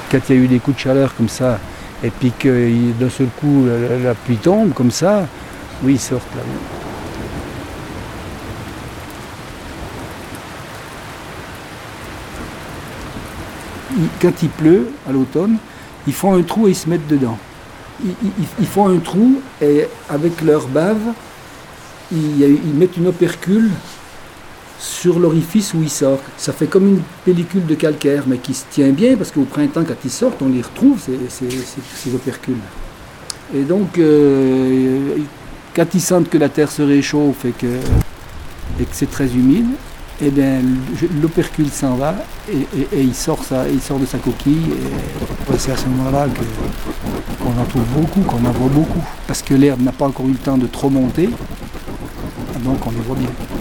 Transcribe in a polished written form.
quand il y a eu des coups de chaleur comme ça, et puis que d'un seul coup la pluie tombe comme ça, oui, ils sortent là. Quand il pleut à l'automne, ils font un trou et ils se mettent dedans. Ils font un trou et avec leur bave, ils mettent une opercule sur l'orifice où ils sortent. Ça fait comme une pellicule de calcaire, mais qui se tient bien parce qu'au printemps, quand ils sortent, on les retrouve, ces opercules. Et donc, quand ils sentent que la terre se réchauffe et que c'est très humide, eh bien, l'opercule s'en va et il sort de sa coquille. Et c'est à ce moment-là qu'on en trouve beaucoup, qu'on en voit beaucoup. Parce que l'herbe n'a pas encore eu le temps de trop monter, donc on les voit bien.